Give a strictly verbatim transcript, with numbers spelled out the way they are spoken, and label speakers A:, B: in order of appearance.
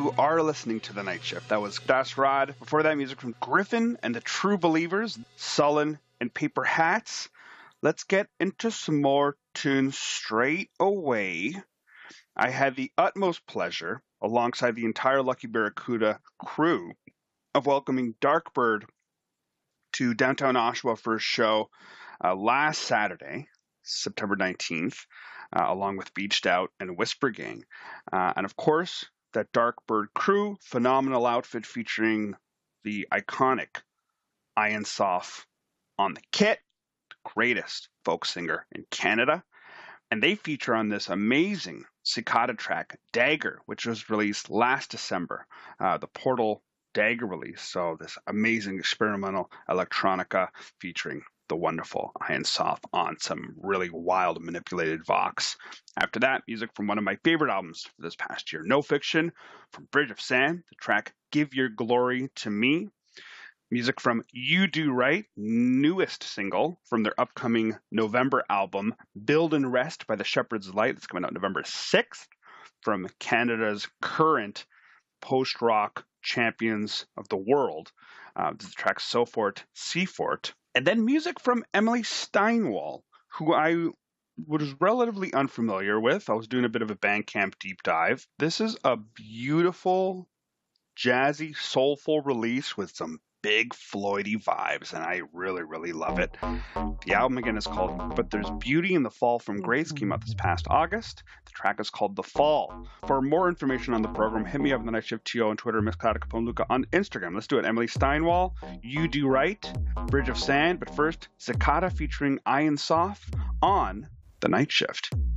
A: You are listening to The Night Shift. That was Das Rod. Before that, music from Gryphon and the True Believers, Sullen and Paper Hats. Let's get into some more tunes straight away. I had the utmost pleasure, alongside the entire Lucky Barracuda crew, of welcoming Darkbird to downtown Oshawa for a show uh, last Saturday, September nineteenth, uh, along with Beached Out and Whisper Gang. Uh, and of course, that Darkbird crew, phenomenal outfit featuring the iconic Ian Soft on the kit, the greatest folk singer in Canada. And they feature on this amazing Cicada track, Dagger, which was released last December, uh, the Portal Dagger release. So this amazing experimental electronica featuring the wonderful Ian Soft on some really wild manipulated vox. After that, music from one of my favorite albums for this past year, No Fiction, from Bridge of Sand, the track Give Your Glory to Me. Music from You Do Right, newest single from their upcoming November album, Build and Rest by the Shepherd's Light. That's coming out November sixth, from Canada's current post-rock champions of the world. Uh, the track Sofort, Seafort. And then music from Emily Steinwall, who I was relatively unfamiliar with. I was doing a bit of a Bandcamp deep dive. This is a beautiful, jazzy, soulful release with some big Floydy vibes, and I really, really love it. The album, again, is called But There's Beauty in the Fall from Grace, came out this past August. The track is called The Fall. For more information on the program, hit me up on the Night Shift T O on Twitter, Miss Clara Capone Luca on Instagram. Let's do it. Emily Steinwall, You Do Right, Bridge of Sand, but first, Cicada featuring Ian Soft on The Night Shift.